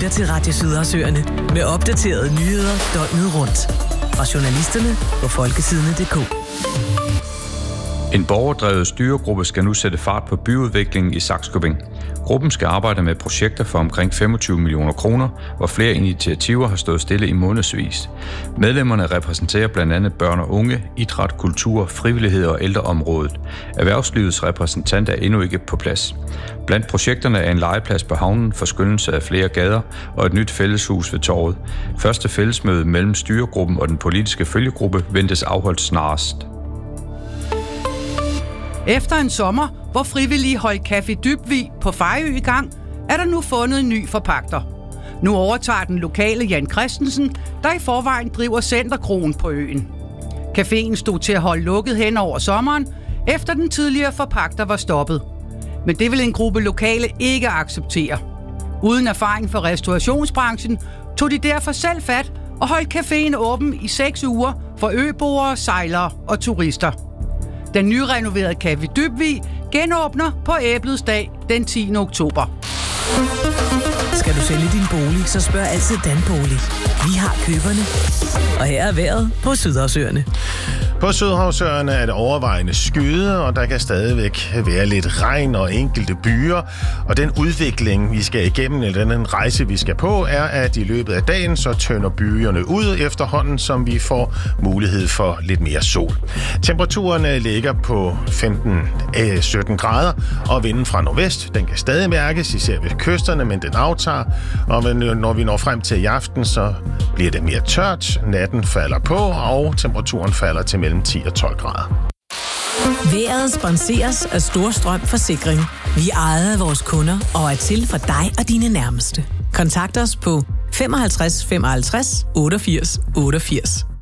lytter til Radio Sydersøerne med opdaterede nyheder døgnet rundt. Fra journalisterne på folkesidene.dk. En borgerdrevet styregruppe skal nu sætte fart på byudviklingen i Sakskøbing. Gruppen skal arbejde med projekter for omkring 25 millioner kroner, hvor flere initiativer har stået stille i månedsvis. Medlemmerne repræsenterer blandt andet børn og unge, idræt, kultur, frivillighed og ældreområdet. Erhvervslivets repræsentant er endnu ikke på plads. Blandt projekterne er en legeplads på havnen, forskønnelse af flere gader og et nyt fælleshus ved torvet. Første fællesmøde mellem styregruppen og den politiske følgegruppe ventes afholdt snarest. Efter en sommer, hvor frivillige holdt Café Dybvig på Fejø i gang, er der nu fundet en ny forpagter. Nu overtager den lokale Jan Christensen, der i forvejen driver Centerkroen på øen. Caféen stod til at holde lukket hen over sommeren, efter den tidligere forpagter var stoppet. Men det vil en gruppe lokale ikke acceptere. Uden erfaring fra restaurationsbranchen tog de derfor selv fat og holdt caféen åben i 6 uger for øboere, sejlere og turister. Den nyrenoverede Café Dybvig genåbner på Æblets dag den 10. oktober. Skal du sælge din bolig, så spørg altid Danbolig. Vi har køberne. Og her er vejret på Sydersøerne. På Sydhavsøerne er det overvejende skyde, og der kan stadigvæk være lidt regn og enkelte byer. Og den udvikling, vi skal igennem, eller den rejse, vi skal på, er, at i løbet af dagen, så tønder byerne ud efterhånden, som vi får mulighed for lidt mere sol. Temperaturerne ligger på 15-17 grader, og vinden fra nordvest, den kan stadig mærkes, især ved kysterne, men den aftager. Og når vi når frem til i aften, så bliver det mere tørt, natten falder på, og temperaturen falder til mellem 10 og 12 grader. Vejret sponseres af Storstrøm Forsikring. Vi ejer af vores kunder og er til for dig og dine nærmeste. Kontakt os på 55 55 88 88.